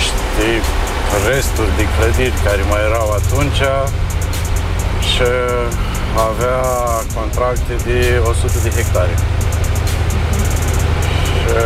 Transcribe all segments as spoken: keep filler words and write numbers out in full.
niște resturi de clădiri care mai erau atunci și avea contracte de o sută de hectare. Și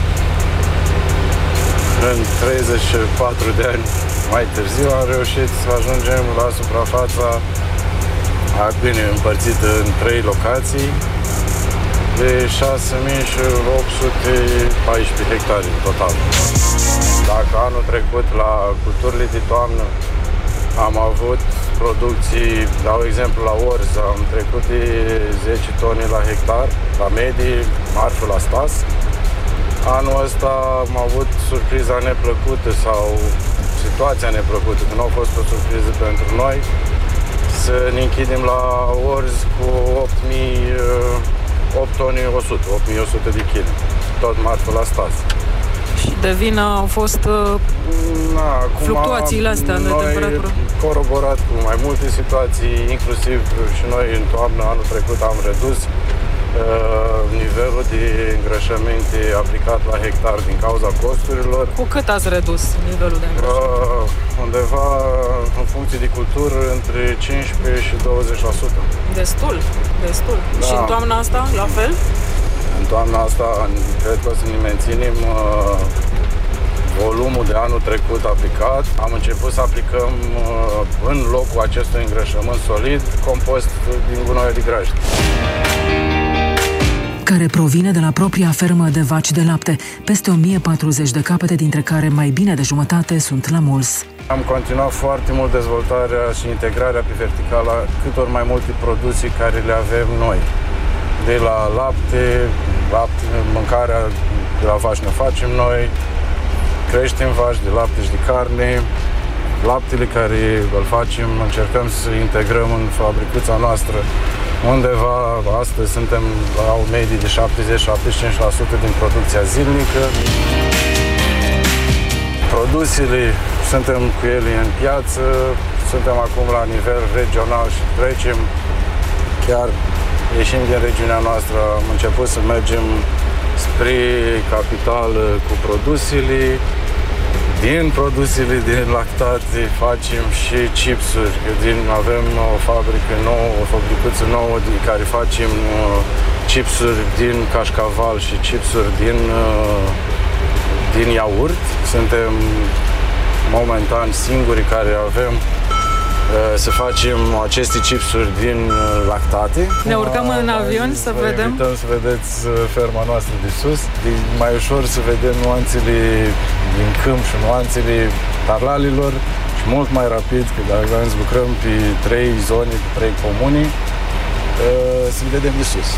în treizeci și patru de ani mai târziu am reușit să ajungem la suprafața a bine împărțită în trei locații de șase mii opt sute paisprezece hectare în total. Dacă anul trecut la culturile de toamnă am avut producții, dau exemplu la orz, am trecut de zece tone la hectar, la medii, marfă la stas. Anul ăsta am avut surpriza neplăcută sau situația neplăcută, că nu a fost o surpriză pentru noi, să ne închidem la orz cu opt mii opt tone o sută, opt mii o sută de kilograme, tot marfă la stas. Și de vină au fost Na, fluctuațiile astea de temperatură? Noi coroborat cu mai multe situații, inclusiv și noi în toamnă anul trecut am redus uh, nivelul de îngrășăminte aplicat la hectar din cauza costurilor. Cu cât ați redus nivelul de îngrășăminte? Uh, undeva în funcție de cultură între cincisprezece și douăzeci la sută. Destul, destul. Da. Și în toamna asta la fel? În toamna asta cred că o să ne menținem uh, volumul de anul trecut aplicat. Am început să aplicăm uh, în locul acestui îngrășământ solid compost din gunoi de grajd, care provine de la propria fermă de vaci de lapte, peste o mie patruzeci de capete, dintre care mai bine de jumătate sunt la mulț. Am continuat foarte mult dezvoltarea și integrarea pe verticală cât ori mai multe producții care le avem noi. De la lapte, lapte, mâncarea de la vaci ne facem noi, creștem vaci de lapte și de carne, laptele care îl facem, încercăm să integrăm în fabricuța noastră. Undeva, astăzi suntem la o medie de șaptezeci la șaptezeci și cinci la sută din producția zilnică. Produsele, suntem cu ele în piață, suntem acum la nivel regional și trecem chiar ieșind din regiunea noastră, am început să mergem spre capitală cu produsele. Din produsele din lactate facem și chipsuri. Din, avem o fabrică nouă, o fabricuță nouă din care facem chipsuri din cașcaval și chipsuri din, din iaurt. Suntem momentan singurii care avem să facem aceste chipsuri din lactate. Ne urcăm în avion să Vă vedem. invităm să vedeți ferma noastră de sus. E mai ușor să vedem nuanțele din câmp și nuanțele tarlalilor și mult mai rapid, că dacă lucrăm pe trei zone, pe trei comuni, să vedem de sus.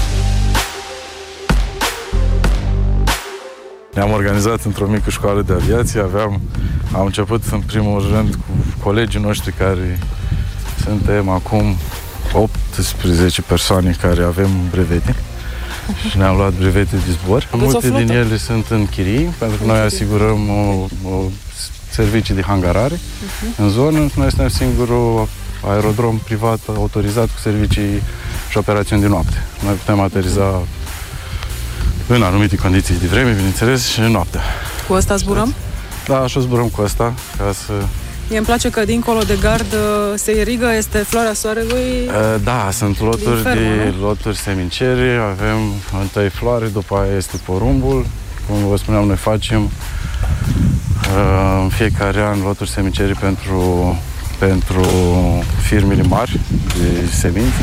Ne-am organizat într-o mică școală de aviație, aveam, am început în primul rând cu colegii noștri care suntem acum optsprezece persoane care avem brevete și ne-am luat brevete de zbor. Multe din ele sunt în chirii, pentru că noi asigurăm o, o servicii de hangarare uh-huh. în zonă. Noi suntem singurul aerodrom privat autorizat cu servicii și operațiuni de noapte. Noi putem ateriza în anumite condiții de vreme, bineînțeles, și noaptea. Cu asta zburăm? Da, și o zburăm cu asta, ca să... Mie îmi place că dincolo de gard se irigă, este floarea soarelui. Da, sunt loturi fermă, de nu? loturi semincere, avem întâi floare, după aia este porumbul. Cum vă spuneam, noi facem în fiecare an loturi semincere pentru, pentru firmele mari de semințe.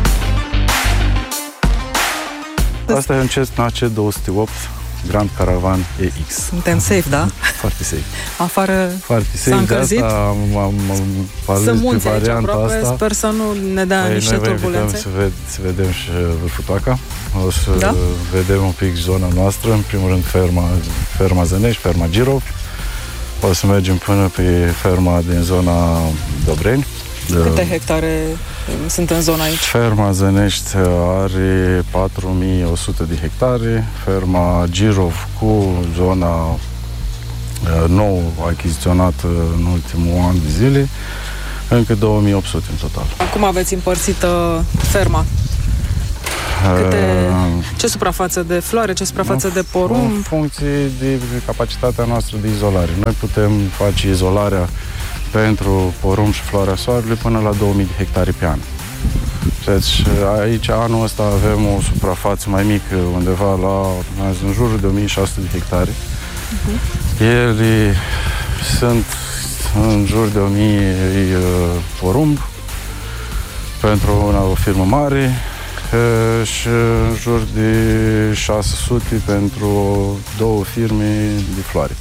Asta e un Cessna C două sute opt Grand Caravan E X. Suntem safe, da? Foarte safe. Afară Foarte safe, s-a încălzit. De asta am, am, am ales pe varianta aproape, asta. Sper să nu ne dea Păi niște turbulențe. Să, ved, să vedem și vârful Toaca. O să da? vedem un pic zona noastră. În primul rând ferma, ferma Zănești, ferma Girov. O să mergem până pe ferma din zona Dobreni. Câte hectare sunt în zona aici? Ferma Zănești are patru mii o sută de hectare, ferma Girov cu zona nou achiziționată în ultimul an de zile, încă două mii opt sute în total. Cum aveți împărțită ferma? Câte, ce suprafață de floare, ce suprafață de porumb? În funcție de capacitatea noastră de izolare. Noi putem face izolarea pentru porumb și floarea soarelui până la două mii de hectare pe an. Deci aici anul ăsta avem o suprafață mai mică, undeva la în jurul de o mie șase sute de hectare. Uh-huh. Ele sunt în jur de o mie porumb pentru una, o firmă mare și în jur de șase sute pentru două firme de floare.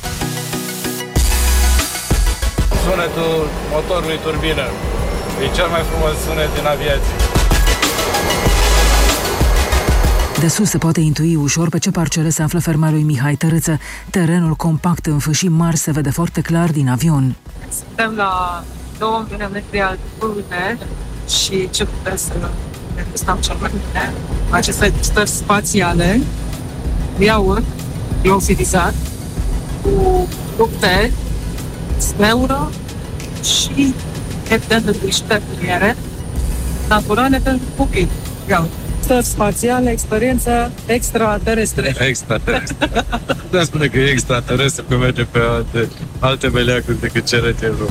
Sunetul motorului turbină e cel mai frumos sunet din aviație. De sus se poate intui ușor pe ce parcele se află ferma lui Mihai Tărâță. Terenul compact în fâșii mari se vede foarte clar din avion. Suntem la două mii de metri altitudine și ce putem să ne gustăm cel mai bine? Aceste stări spațiale, iaurt, liofilizat, cu fructe, smeură și evident de șterpiliere naturale pentru copii. Iaurt. Stări spațiale, experiență extraterestre. Extraterestre. Da, spune că e extraterestre, că merge pe alte, alte meleacuri decât cele de rău.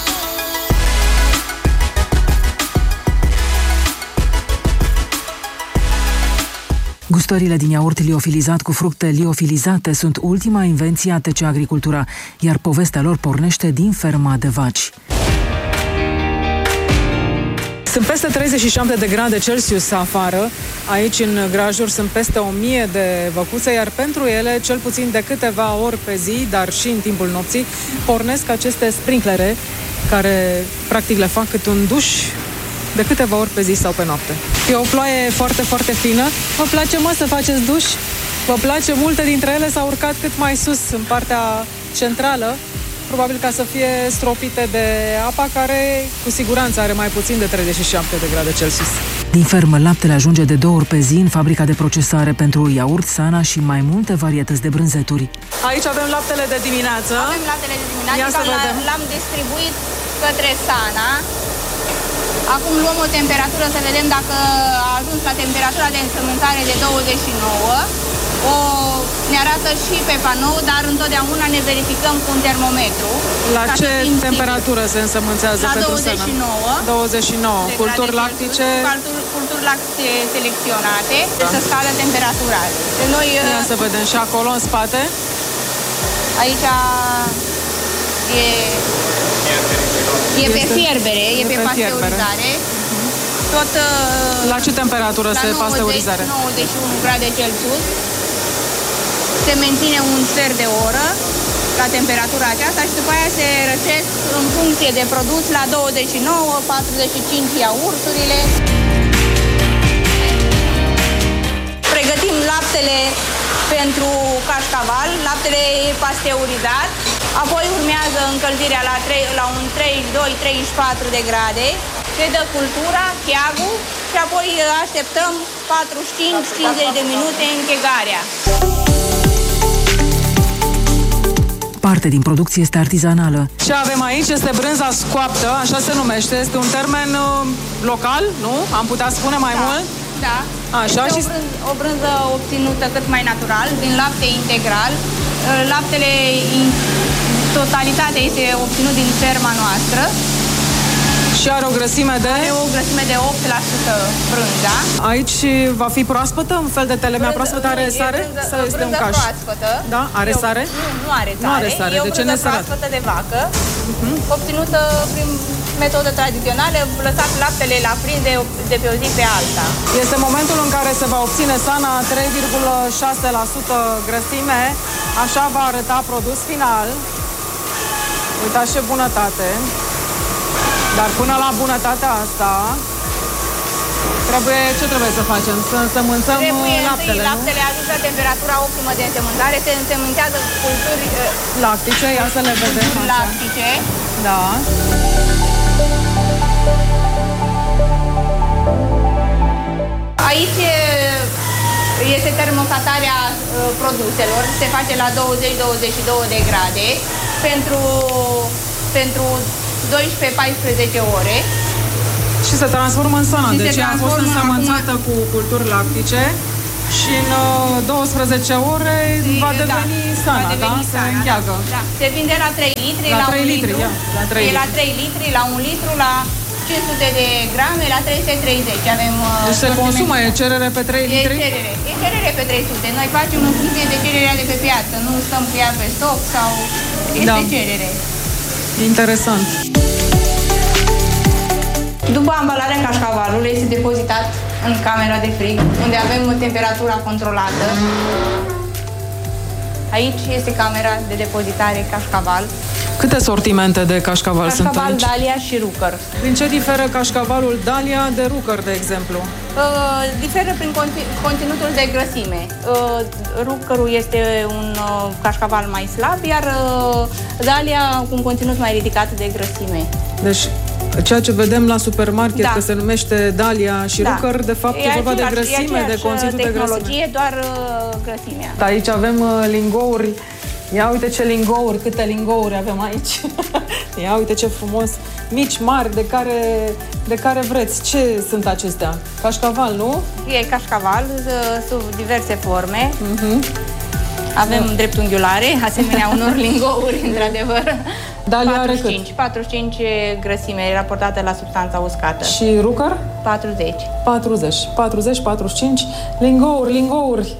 Gustările din iaurt liofilizat cu fructe liofilizate sunt ultima invenție a T C Agricultura, iar povestea lor pornește din ferma de vaci. Sunt peste treizeci și șapte de grade Celsius afară. Aici, în grajuri, sunt peste o mie de văcuțe, iar pentru ele, cel puțin de câteva ori pe zi, dar și în timpul nopții, pornesc aceste sprinklere, care, practic, le fac cât un duș de câteva ori pe zi sau pe noapte. E o ploaie foarte, foarte fină. Vă place, mă, să faceți duș? Vă place? Multe dintre ele s-au urcat cât mai sus, în partea centrală, probabil ca să fie stropite de apa, care cu siguranță are mai puțin de treizeci și șapte de grade Celsius. Din fermă, laptele ajunge de două ori pe zi în fabrica de procesare pentru iaurt, Sana și mai multe varietăți de brânzeturi. Aici avem laptele de dimineață. Avem laptele de dimineață, care l-am distribuit către Sana. Acum luăm o temperatură să vedem dacă a ajuns la temperatura de însămânțare de douăzeci și nouă. O ne arată și pe panou, dar întotdeauna ne verificăm cu un termometru. La ce temperatură se însămânțează la pentru douăzeci și nouă. Sana? douăzeci și nouă. Culturi lactice? Culturi, culturi lactice selecționate. Da. Să scadă temperatura. De noi, ia să vedem și acolo, în spate. Aici e... E pe fierbere, e, e pe, pe pasteurizare. Tot, la ce temperatură se pasteurizare? La nouăzeci și unu grade Celsius. Se menține un sfert de oră la temperatura aceasta și după aia se răcesc în funcție de produs la douăzeci și nouă, patruzeci și cinci iaurturile. Pregătim laptele pentru cașcaval, laptele e pasteurizat, apoi urmează încălzirea la, trei, la un treizeci și doi treizeci și patru de grade, se dă cultura, cheagul și apoi așteptăm patruzeci și cinci cincizeci de minute închegarea. Parte din producție este artizanală. Ce avem aici este brânza scoaptă, așa se numește, este un termen uh, local, nu? Am putea spune mai da. mult? Da. Așa, este și... o, brânză, o brânză obținută cât mai natural, din lapte integral. Laptele în totalitate este obținut din ferma noastră. Și are o grăsime de? Are o grăsime de opt la sută brânza. Aici va fi proaspătă? Un fel de telemea proaspătă? Are sare? Brânză, Sau este brânză un caș? proaspătă. Da? Are o, sare? Nu, nu are sare. Nu are sare. E o de ce brânză proaspătă de vacă, uh-huh. obținută prin metodă tradițională, lăsat laptele la prins de, de pe o zi pe alta. Este momentul în care se va obține Sana trei virgulă șase la sută grăsime. Așa va arăta produs final. Uitați ce bunătate. Dar până la bunătatea asta, trebuie, ce trebuie să facem? Să însămânțăm trebuie laptele, nu? Laptele ajuns la temperatura optimă de însămânțare, se însămânțează culturi lactice, ia să le vedem. Culturi lactice. Da. Aici este termostatarea produselor, se face la douăzeci douăzeci și doi de grade pentru, pentru doisprezece paisprezece ore. Și se transformă în sana. Și deci a fost însămânțată acum cu culturi lactice și în douăsprezece ore va deveni da, sana, va deveni da? Sana, se încheagă. Da. Se vinde la trei litri, la, la trei un litri, litru. Ia, la trei e litri. la trei litri, la un litru, la cinci sute de grame, la trei sute treizeci. Avem, deci se consumă, e cerere pe trei litri? E cerere, e cerere pe trei sute. Noi facem în funcție de cererea de pe piață, nu stăm cu ea pe stoc sau este da. cerere. Interesant. După ambalarea cașcavalului este depozitat în camera de frig, unde avem temperatura controlată. Aici este camera de depozitare cașcaval. Câte sortimente de cașcaval, cașcaval sunt aici? Cașcaval, Dalia și Rucker. Prin ce diferă cașcavalul Dalia de Rucker, de exemplu? Uh, diferă prin conținutul de grăsime. Uh, Ruckerul este un uh, cașcaval mai slab, iar uh, Dalia cu un conținut mai ridicat de grăsime. Deci, ceea ce vedem la supermarket, da. că se numește Dalia și da. Rucker, de fapt e, e vorba de grăsime, de conținut de grăsime. doar uh, grăsimea. Da, aici avem uh, lingouri. Ia uite ce lingouri, câte lingouri avem aici. Ia uite ce frumos. Mici, mari, de care, de care vreți. Ce sunt acestea? Cașcaval, nu? E cașcaval, sub diverse forme. Uh-huh. Avem da. dreptunghiulare, asemenea unor lingouri, într-adevăr. Dalia are cât? patruzeci și cinci grăsime raportată la substanța uscată. Și Rucker? patruzeci. patruzeci. patruzeci, patruzeci și cinci. Lingouri, lingouri.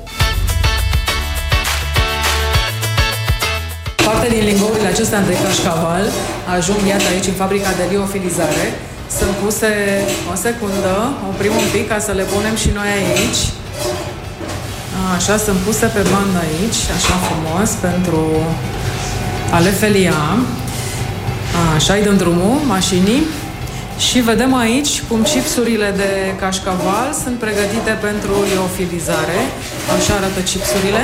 Parte din lingourile acestea de cașcaval ajung, iată, aici în fabrica de liofilizare. Sunt puse o secundă, oprim un pic ca să le punem și noi aici. Așa, sunt puse pe bandă aici, așa frumos, pentru a le felia. Așa, îi dăm drumul mașinii. Și vedem aici cum chipsurile de cașcaval sunt pregătite pentru liofilizare. Așa arată chipsurile.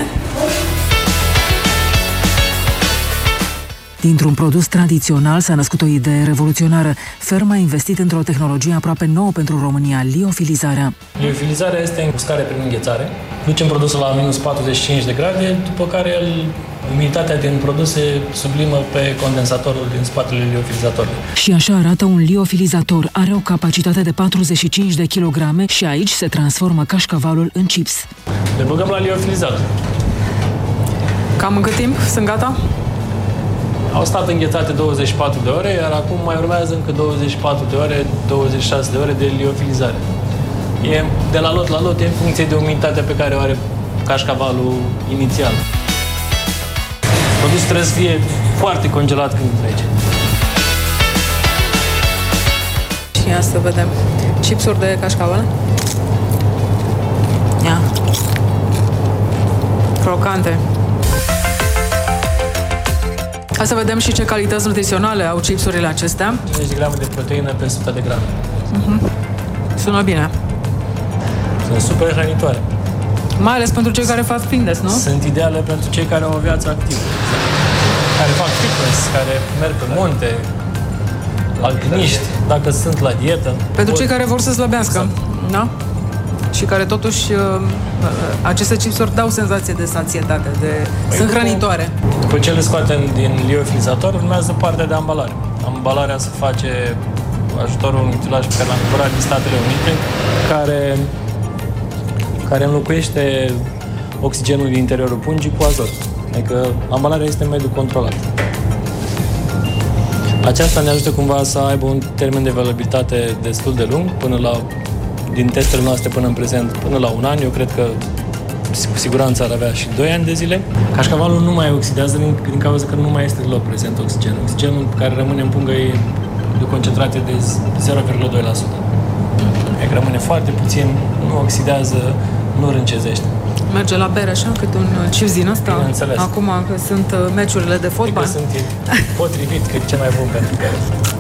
Dintr-un produs tradițional s-a născut o idee revoluționară. Ferma a investit într-o tehnologie aproape nouă pentru România, liofilizarea. Liofilizarea este uscare prin înghețare. Ducem produsul la minus patruzeci și cinci de grade, după care umiditatea din produs se sublimă pe condensatorul din spatele liofilizatorului. Și așa arată un liofilizator. Are o capacitate de patruzeci și cinci de kilograme și aici se transformă cașcavalul în chips. Le băgăm la liofilizator. Cam în cât timp sunt gata? Au stat înghețate douăzeci și patru de ore, iar acum mai urmează încă douăzeci și patru de ore, douăzeci și șase de ore de liofilizare. E de la lot la lot, e în funcție de umiditatea pe care o are cașcavalul inițial. Produsul trebuie să fie foarte congelat când trece. Și ia să vedem. Chipsuri de cașcaval. Ia. Crocante. Hai să vedem și ce calități nutriționale au chipsurile acestea. cincizeci de grame de proteină pe o sută de grame. Uh-huh. Sună bine. Sunt super hrănitoare. Mai ales pentru cei care fac fitness, nu? Sunt ideale pentru cei care au o viață activă. Care fac fitness, care merg pe munte, alpiniști, dacă sunt la dietă. Pentru cei care vor să slăbească, da? Și care totuși aceste chipsuri dau senzație de sațietate, de... Păi sunt hrănitoare. După ce le scoatem din liofilizator, urmează partea de ambalare. Ambalarea se face ajutorul unui utilaj pe care l-am cumpărat din Statele Unite, care, care înlocuiește oxigenul din interiorul pungii cu azot. Adică ambalarea este în mediu controlat. Aceasta ne ajută cumva să aibă un termen de valabilitate destul de lung, până la, din testele noastre până în prezent, până la un an. Eu cred că cu siguranță ar avea și doi ani de zile. Cașcavalul nu mai oxidează din, din cauza că nu mai este deloc prezent oxigen. Oxigenul care rămâne în pungă e de concentrație de zero virgulă doi la sută. Adică rămâne foarte puțin, nu oxidează, nu râncezește. Merge la bere așa, cât un chips din ăsta. Bineînțeles. Acum că sunt meciurile de fotbal. Că sunt potrivit, că e cel mai bun pentru bere.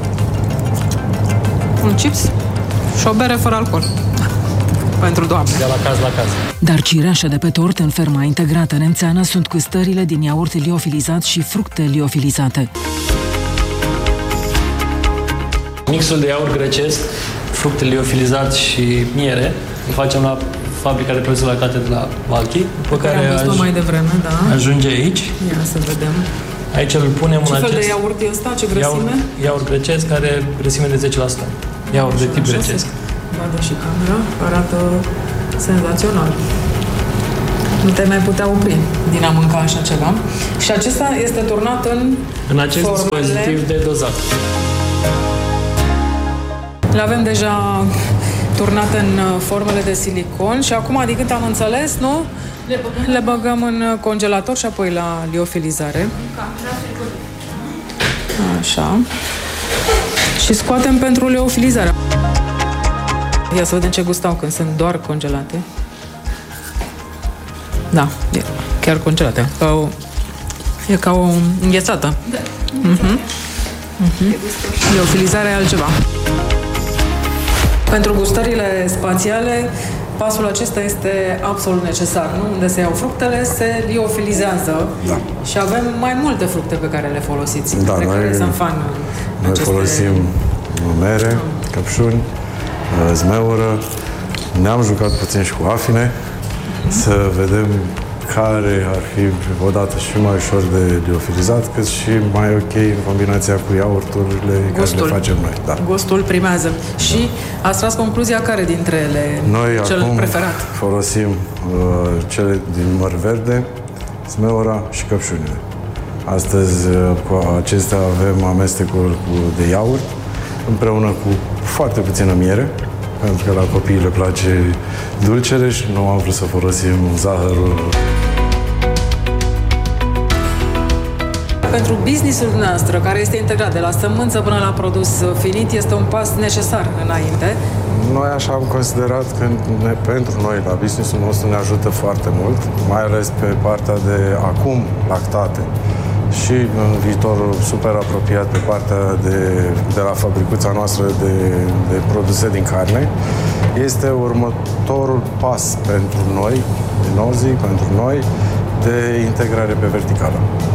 Un chips și o bere fără alcool. Pentru doamne. De la caz la caz. Dar cireașa de pe tort în ferma integrată nemțeană sunt gustările din iaurt liofilizat și fructe liofilizate. Mixul de iaurt grecesc, fructe liofilizat și miere îl facem la fabrica de produse lactate de la Valchi, pe care am văzut mai devreme, da. Ajunge aici. Ia să vedem. Aici îl punem ce în acest... Ce fel de iaurt e ăsta? Ce grăsime? Iaurt, iaurt grecesc, care grăsime de zece la sută. Iaurt de tip grecesc. Vadă și camera, arată senzațional. Nu te mai putea opri din a mânca așa ceva. Și acesta este turnat în În acest formele... dispozitiv de dozat. Le avem deja turnate în formele de silicon și acum, din cât am înțeles, nu? Le băgăm, Le băgăm în congelator și apoi la liofilizare. Așa. Și scoatem pentru liofilizare. Ia să vedem ce gustau când sunt doar congelate. Da, e chiar congelate. Ca o, e ca o înghețată. Da. Uh-huh. Uh-huh. Liofilizarea e altceva. Pentru gustările spațiale, pasul acesta este absolut necesar, nu? Unde se iau fructele, se liofilizează. Da. Și avem mai multe fructe pe care le folosiți. Da, pe noi, care sunt fan noi aceste... folosim mere, căpșuni, zmeură. Ne-am jucat puțin și cu afine, să vedem care ar fi odată și mai ușor de liofilizat, cât și mai ok în combinația cu iaurturile Gustul. care le facem noi. Da. Gustul primează. Da. Și ați tras concluzia care dintre ele noi cel acum preferat? Folosim uh, cele din măr verde, smeura și căpșunile. Astăzi uh, cu acestea avem amestecul cu, de iaurt, împreună cu foarte puțină miere, pentru că la copii le place dulcere și nu am vrut să folosim zahărul. Pentru business-ul noastră, care este integrat de la sămânță până la produs finit, este un pas necesar înainte. Noi așa am considerat că ne, pentru noi, la business-ul nostru, ne ajută foarte mult, mai ales pe partea de acum lactate și în viitorul super apropiat pe partea de, de la fabricuța noastră de, de produse din carne. Este următorul pas pentru noi, din nou zic, pentru noi, de integrare pe verticală.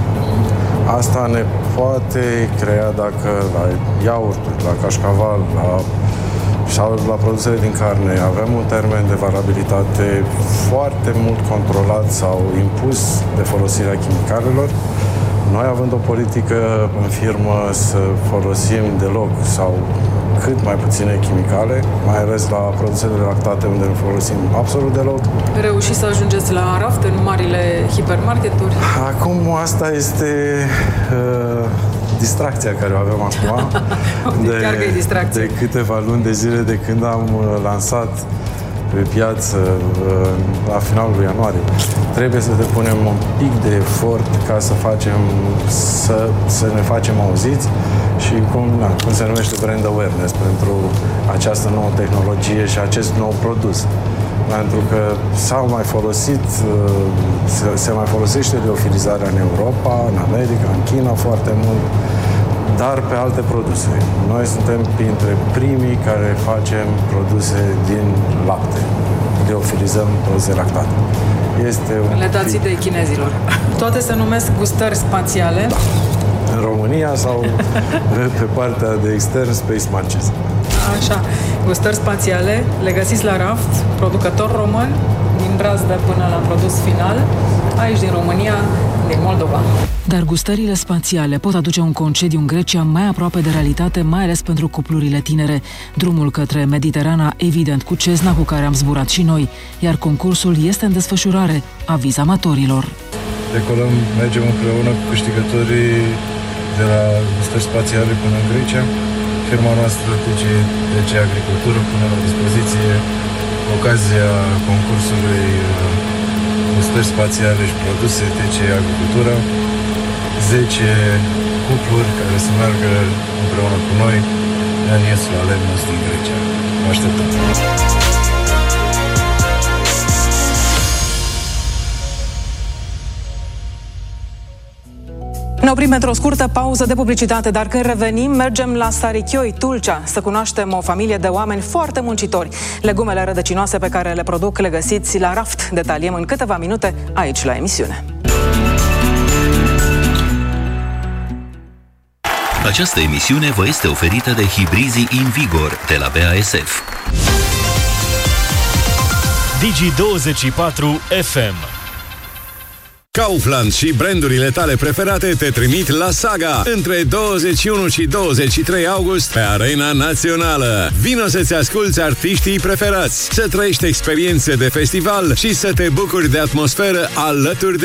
Asta ne poate crea dacă la iaurturi, la cașcaval, la, sau la produsele din carne avem un termen de valabilitate foarte mult controlat sau impus de folosirea chimicalelor. Noi, având o politică în firmă să folosim deloc sau cât mai puține chimicale, mai ales la produsele lactate unde nu folosim absolut deloc. Reușiți să ajungeți la raft în marile hipermarketuri? Acum asta este uh, distracția care o avem acum. de, de câteva luni de zile de când am lansat pe piață la finalul lui ianuarie. Trebuie să depunem un pic de efort ca să facem, să, să ne facem auziți și cum, na, cum se numește brand awareness pentru această nouă tehnologie și acest nou produs. Pentru că s-au mai folosit, se, se mai folosește liofilizarea în Europa, în America, în China foarte mult, dar pe alte produse. Noi suntem printre primii care facem produse din lapte. Liofilizăm produse lactate. Este un Le dați idei chinezilor. Toate se numesc gustări spațiale. Da. În România sau pe partea de extern, Space Munchies. Așa. Gustări spațiale, le găsiți la raft, producător român, din Brazdă până la produs final, aici din România, din Moldova. Dar gustările spațiale pot aduce un concediu în Grecia mai aproape de realitate, mai ales pentru cuplurile tinere. Drumul către Mediterana, evident, cu Cezna, cu care am zburat și noi, iar concursul este în desfășurare, aviz amatorilor. Decolăm, mergem împreună cu câștigătorii de la gustări spațiale până în Grecia. Firma noastră T C Agricultură pune la dispoziție ocazia concursului gustări spațiale și produse T C Agricultură, zece cupluri care să meargă împreună cu noi în insula Lemnos din Grecia. Vă așteptăm! Ne oprim pentru o scurtă pauză de publicitate, dar când revenim, mergem la Sarichioi, Tulcea, să cunoaștem o familie de oameni foarte muncitori. Legumele rădăcinoase pe care le produc le găsiți la raft. Detaliem în câteva minute aici la emisiune. Această emisiune vă este oferită de Hibrizii Invigor de la B A S F. Digi douăzeci și patru F M Kaufland și brandurile tale preferate te trimit la Saga între douăzeci și unu și douăzeci și trei august pe Arena Națională. Vino să-ți asculți artiștii preferați, să trăiești experiențe de festival și să te bucuri de atmosferă alături de